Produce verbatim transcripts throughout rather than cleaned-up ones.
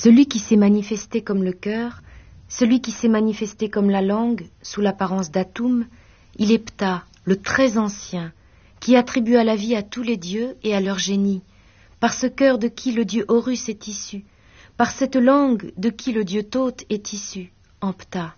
Celui qui s'est manifesté comme le cœur, celui qui s'est manifesté comme la langue, sous l'apparence d'Atoum, il est Ptah, le très ancien, qui attribua la vie à tous les dieux et à leur génie, par ce cœur de qui le dieu Horus est issu, par cette langue de qui le dieu Thoth est issu, en Ptah.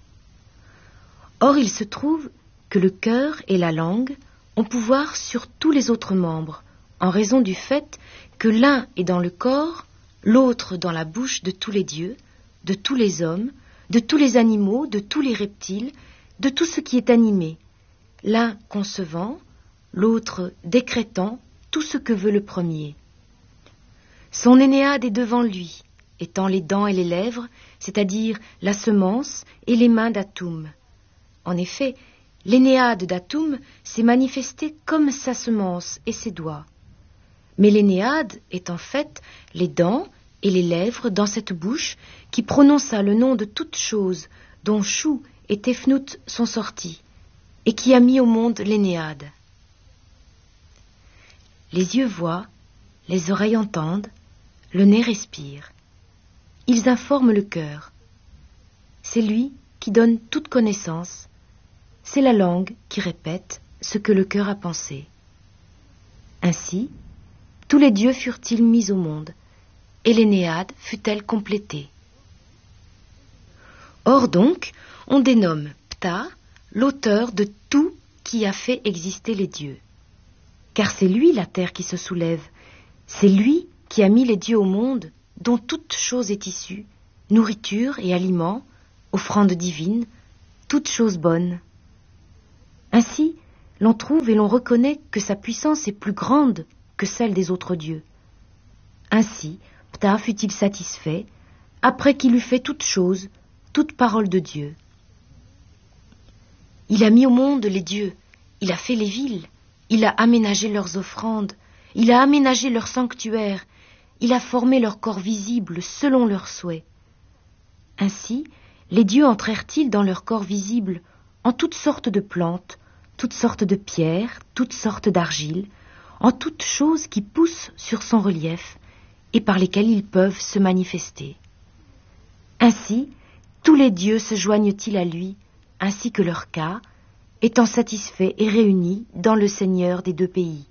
Or il se trouve que le cœur et la langue ont pouvoir sur tous les autres membres, en raison du fait que l'un est dans le corps, l'autre dans la bouche de tous les dieux, de tous les hommes, de tous les animaux, de tous les reptiles, de tout ce qui est animé, l'un concevant, l'autre décrétant tout ce que veut le premier. Son Énéade est devant lui, étant les dents et les lèvres, c'est-à-dire la semence et les mains d'Atoum. En effet, l'Énéade d'Atoum s'est manifesté comme sa semence et ses doigts. Mais l'Énéade est en fait les dents et les lèvres dans cette bouche qui prononça le nom de toute chose dont Chou et Tefnout sont sortis, et qui a mis au monde l'Énéade. Les yeux voient, les oreilles entendent, le nez respire. Ils informent le cœur. C'est lui qui donne toute connaissance. C'est la langue qui répète ce que le cœur a pensé. Ainsi, tous les dieux furent-ils mis au monde, et l'Énéade fut-elle complétée. Or donc, on dénomme Ptah l'auteur de tout qui a fait exister les dieux. Car c'est lui la terre qui se soulève, c'est lui qui a mis les dieux au monde, dont toute chose est issue, nourriture et aliments, offrandes divines, toute chose bonne. Ainsi, l'on trouve et l'on reconnaît que sa puissance est plus grande que celle des autres dieux. Ainsi, Ptah fut-il satisfait, après qu'il eut fait toute chose, toute parole de Dieu. Il a mis au monde les dieux, il a fait les villes, il a aménagé leurs offrandes, il a aménagé leurs sanctuaires, il a formé leurs corps visibles selon leurs souhaits. Ainsi, les dieux entrèrent-ils dans leurs corps visibles en toutes sortes de plantes, toutes sortes de pierres, toutes sortes d'argiles, en toutes choses qui poussent sur son relief et par lesquelles ils peuvent se manifester. Ainsi, tous les dieux se joignent-ils à lui, ainsi que leur cas, étant satisfaits et réunis dans le Seigneur des deux pays.